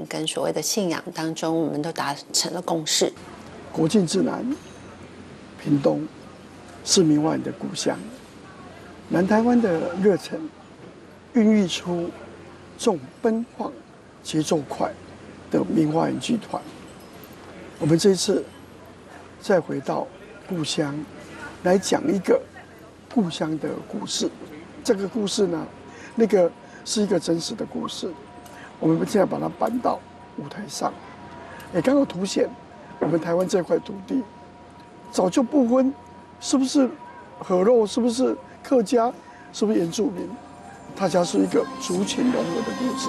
跟所谓的信仰当中，我们都达成了共识。 国境之南，屏东是明华园的故乡，南台湾的热忱，孕育出这种奔放、节奏快的明华园剧团。我们这一次再回到故乡，来讲一个故乡的故事。这个故事呢，那个是一个真实的故事，我们现在把它搬到舞台上，也刚好凸显我们台湾这块土地早就不分是不是河洛，是不是客家，是不是原住民，大家是一个族群融合的故事。